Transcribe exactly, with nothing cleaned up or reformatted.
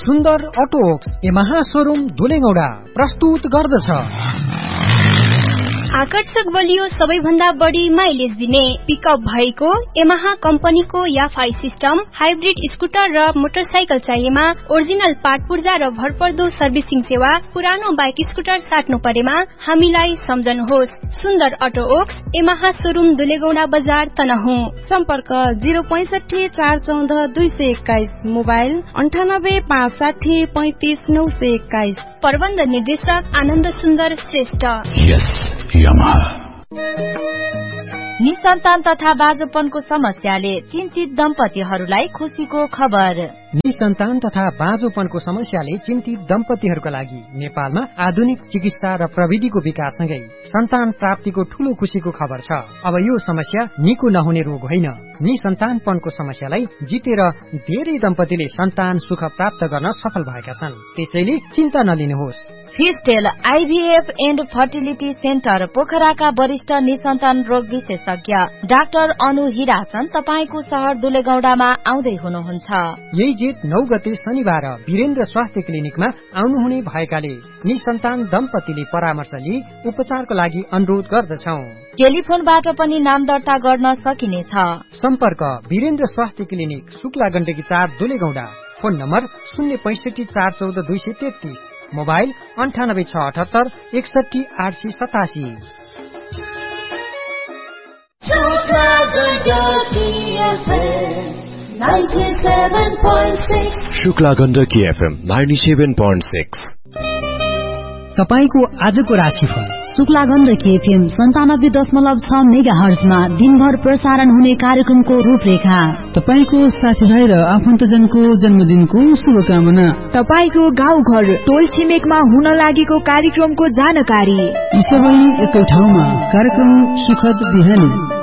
सुन्दर auto works Yamaha showroom धुलेगौडा प्रस्तुत गर्दछ। आकर्षक बलियो सबैभन्दा बढी माइलेज दिने पिकअप भएको यामाहा कम्पनीको याफाई सिस्टम हाइब्रिड स्कुटर र मोटरसाइकल चाहिएमा ओरिजिनल पार्ट पुर्जा र भरपर्दो सर्भिसिङ सेवा, पुरानो बाइक स्कुटर साट्नु परेमा हामीलाई सम्झनुहोस्। सुन्दर अटो वर्क्स यामाहा शोरूम दुलेगौडा बजार तनहुँ। सम्पर्क जिरो पैसठी चार चौध दुई सय एक्काइस, मोबाइल अन्ठानब्बे पाँच साठी पैंतिस नौ सय एक्काइस। प्रबन्ध निर्देशक आनन्द सुन्दर श्रेष्ठ। निसन्तान तथा बाँझोपनको समस्याले चिन्तित दम्पतिहरूलाई खुसीको खबर। निसन्तान तथा बाँझोपनको समस्याले चिन्तित दम्पतिहरूका लागि नेपालमा आधुनिक चिकित्सा र प्रविधिको विकाससँगै सन्तान प्राप्तिको ठूलो खुशीको खबर छ। अब यो समस्या निको नहुने रोग होइन। निसन्तानपनको समस्यालाई जितेर धेरै दम्पतिले सन्तान सुख प्राप्त गर्न सफल भएका छन्। त्यसैले चिन्ता नलिनुहोस्। फिस्टेल आइभीएफ एन्ड फर्टिलिटी सेन्टर पोखराका वरिष्ठ निसन्तान रोग विशेषज्ञ डाक्टर अनु हिराचन तपाईको शहर दुलेगौडामा आउँदै हुनुहुन्छ। यही जेठ नौ गते शनिबार वीरेन्द्र स्वास्थ्य क्लिनिकमा आउनुहुने भएकाले निसन्तान दम्पतिले परामर्श लिई उपचारको लागि अनुरोध गर्दछौ। टेलिफोनबाट पनि नाम दर्ता गर्न सकिनेछ। सम्पर्क वीरेन्द्र स्वास्थ्य क्लिनिक, शुक्ला गण्डकी चार दुलेगौडा। फोन नम्बर शून्य पैसठी चार चौध दुई सय तेत्तीस, मोबाइल अन्ठानब्बे छ अठहत्तर एकसठी आठ सय सतासी। Shukla Gandaki FM ninety seven point six. तपाईको आजको राशिफल। शुक्ला गण्डकी एफएम सन्तानब्बे दशमलव छ मेगा हर्जमा दिनभर प्रसारण हुने कार्यक्रमको रूपरेखा। तपाईको साथीभाइ र आफन्तजनको जन्मदिनको शुभकामना। तपाईको गाउँ घर टोल छिमेकमा हुन लागेको कार्यक्रमको जानकारी। यी सबै एकै ठाउँमा कार्यक्रम सुखद बिहानी।